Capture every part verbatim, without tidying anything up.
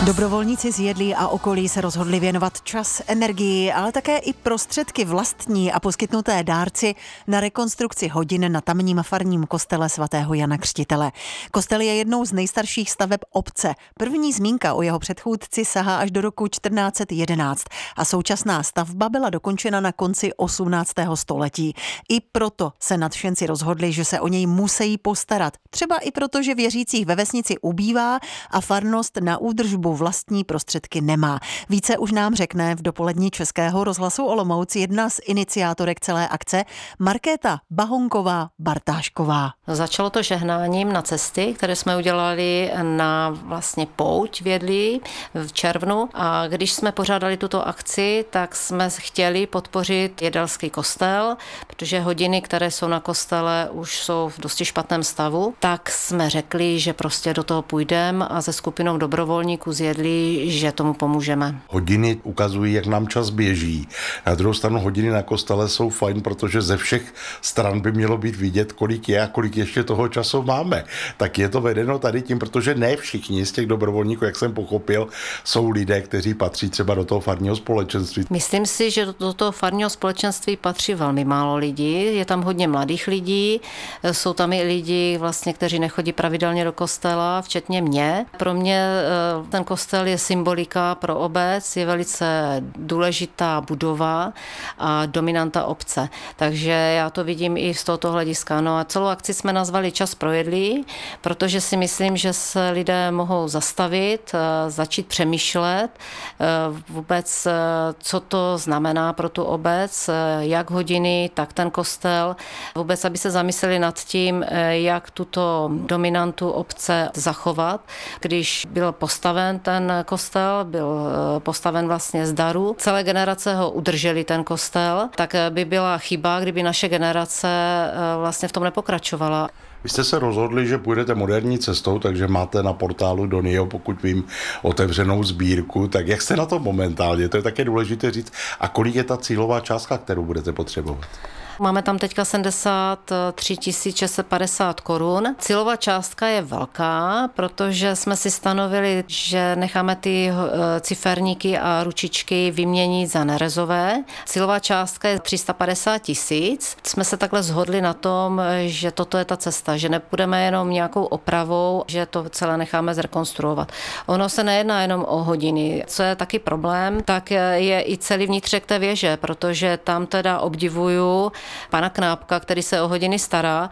Dobrovolníci z Jedlí a okolí se rozhodli věnovat čas, energii, ale také i prostředky vlastní a poskytnuté dárci na rekonstrukci hodin na tamním farním kostele svatého Jana Křtitele. Kostel je jednou z nejstarších staveb obce. První zmínka o jeho předchůdci sahá až do roku čtrnáct set jedenáct a současná stavba byla dokončena na konci osmnáctého století. I proto se nadšenci rozhodli, že se o něj musí postarat. Třeba i proto, že věřících ve vesnici ubývá a farnost na údržbu vlastní prostředky nemá. Více už nám řekne v dopolední Českého rozhlasu Olomouc jedna z iniciátorek celé akce, Markéta Bahonková-Bartášková. Začalo to žehnáním na cesty, které jsme udělali na vlastně pouť v Jedlí v červnu, a když jsme pořádali tuto akci, tak jsme chtěli podpořit jedelský kostel, protože hodiny, které jsou na kostele, už jsou v dosti špatném stavu, tak jsme řekli, že prostě do toho půjdeme a se skupinou dobrovolníků z Jedlí, že tomu pomůžeme. Hodiny ukazují, jak nám čas běží. Na druhou stranu hodiny na kostele jsou fajn, protože ze všech stran by mělo být vidět, kolik je a kolik ještě toho času máme. Tak je to vedeno tady tím, protože ne všichni z těch dobrovolníků, jak jsem pochopil, jsou lidé, kteří patří třeba do toho farního společenství. Myslím si, že do toho farního společenství patří velmi málo lidí. Je tam hodně mladých lidí, jsou tam i lidi, vlastně, kteří nechodí pravidelně do kostela, včetně mě. Pro mě ten kostel je symbolika pro obec, je velice důležitá budova a dominanta obce. Takže já to vidím i z tohoto hlediska. No a celou akci jsme nazvali Čas pro Jedlí, protože si myslím, že se lidé mohou zastavit, začít přemýšlet vůbec, co to znamená pro tu obec, jak hodiny, tak ten kostel. Vůbec, aby se zamysleli nad tím, jak tuto dominantu obce zachovat. Když byl postaven ten kostel, byl postaven vlastně z daru. Celé generace ho udrželi, ten kostel, tak by byla chyba, kdyby naše generace vlastně v tom nepokračovala. Vy jste se rozhodli, že půjdete moderní cestou, takže máte na portálu Donio, pokud vím, otevřenou sbírku. Tak jak jste na to momentálně? To je také důležité říct. A kolik je ta cílová částka, kterou budete potřebovat? Máme tam teďka sedmdesát tři tisíc šest set padesát korun. Cílová částka je velká, protože jsme si stanovili, že necháme ty ciferníky a ručičky vyměnit za nerezové. Cílová částka je tři sta padesát tisíc. Jsme se takhle shodli na tom, že toto je ta cesta, že nepůjdeme jenom nějakou opravou, že to celé necháme zrekonstruovat. Ono se nejedná jenom o hodiny. Co je taky problém, tak je i celý vnitřek té věže, protože tam teda obdivuju pana Knápka, který se o hodiny stará,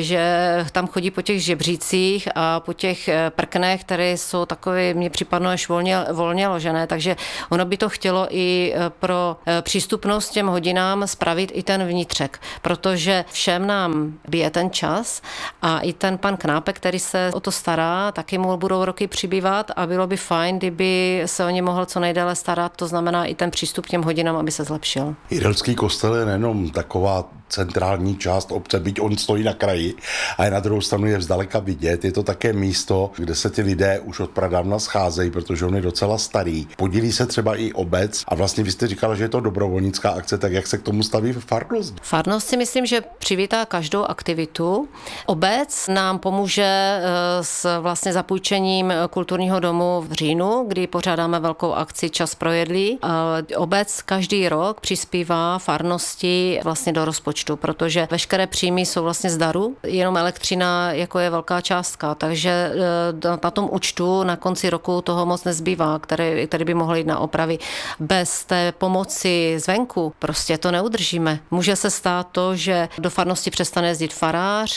že tam chodí po těch žebřících a po těch prknech, které jsou takové, mně připadnou až volně, volně ložené, takže ono by to chtělo i pro přístupnost těm hodinám spravit i ten vnitřek, protože všem nám bije ten čas a i ten pan Knápek, který se o to stará, taky mu budou roky přibývat a bylo by fajn, kdyby se o ně mohl co nejdéle starat, to znamená i ten přístup k těm hodinám, aby se zlepšil. Jedelský kostel je nejenom taková centrální část obce, byť on stojí na kraji a je na druhou stranu je vzdaleka vidět. Je to také místo, kde se ti lidé už od pradávna scházejí, protože on je docela starý. Podílí se třeba i obec a vlastně vy jste říkala, že je to dobrovolnická akce, tak jak se k tomu staví farnost? Farnost si myslím, že přivítá každou aktivitu. Obec nám pomůže s vlastně zapůjčením kulturního domu v říjnu, kdy pořádáme velkou akci Čas pro Jedlí. Obec každý rok přispívá farnosti vlastně do rozpočtu, protože veškeré příjmy jsou vlastně z daru, jenom elektřina jako je velká částka, takže na tom účtu na konci roku toho moc nezbývá, který, který by mohl jít na opravy. Bez té pomoci zvenku prostě to neudržíme. Může se stát to, že do farnosti přestane jezdit farář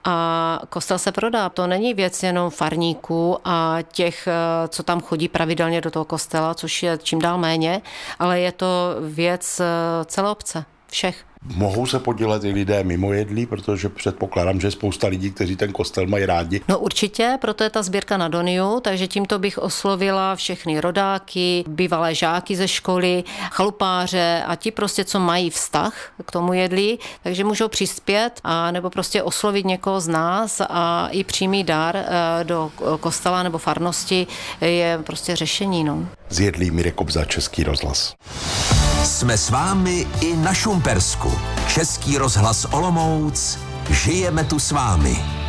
a kostel se prodá. To není věc jenom farníků a těch, co tam chodí pravidelně do toho kostela, což je čím dál méně, ale je to věc celé obce, všech. Mohou se podílet i lidé mimo Jedlí, protože předpokládám, že je spousta lidí, kteří ten kostel mají rádi. No určitě, proto je ta sbírka na Doniu, takže tímto bych oslovila všechny rodáky, bývalé žáky ze školy, chalupáře a ti prostě, co mají vztah k tomu Jedlí, takže můžou přispět a nebo prostě oslovit někoho z nás a i přímý dar do kostela nebo farnosti je prostě řešení. No. Z Jedlí Mirek Kobza, Český rozhlas. Jsme s vámi i na Šumpersku. Český rozhlas Olomouc. Žijeme tu s vámi.